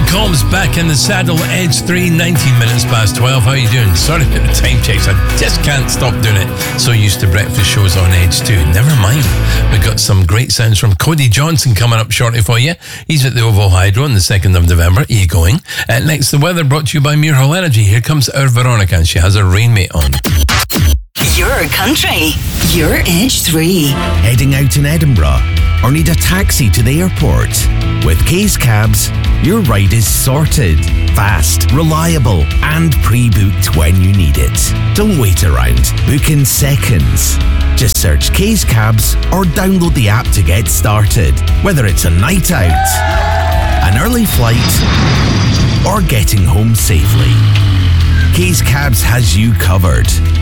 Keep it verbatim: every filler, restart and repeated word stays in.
Combs back in the saddle, Edge three, nineteen minutes past twelve. How are you doing? Sorry about the time checks. I just can't stop doing it. So used to breakfast shows on Edge two. Never mind. We've got some great sounds from Cody Johnson coming up shortly for you. He's at the OVO Hydro on the second of November. Are you going? Uh, next, the weather brought to you by Muirhall Energy. Here comes our Veronica, and she has her rainmate on. Your country, your Edge three. Heading out in Edinburgh or need a taxi to the airport? With Case Cabs, your ride is sorted, fast, reliable and pre-booked when you need it. Don't wait around, book in seconds. Just search Case Cabs or download the app to get started. Whether it's a night out, an early flight or getting home safely, Case Cabs has you covered.